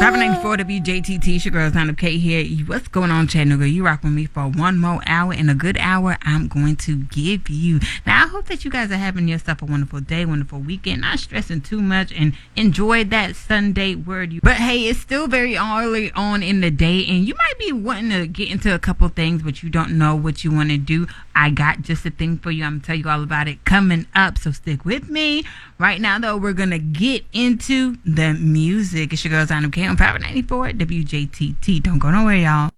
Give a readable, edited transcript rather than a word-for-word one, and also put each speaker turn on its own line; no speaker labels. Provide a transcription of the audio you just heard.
Private 94 WJTT, it's your girl, Sign Up K here. What's going on, Chattanooga? You rock with me for one more hour, and a good hour I'm going to give you. Now, I hope that you guys are having yourself a wonderful day, wonderful weekend, not stressing too much, and enjoy that Sunday word. But hey, it's still very early on in the day, and you might be wanting to get into a couple things, but you don't know what you want to do. I got just a thing for you. I'm going to tell you all about it coming up, so stick with me. Right now, though, we're going to get into the music. It's your girl, Sign Up K on Power 94 WJTT. Don't go nowhere, y'all.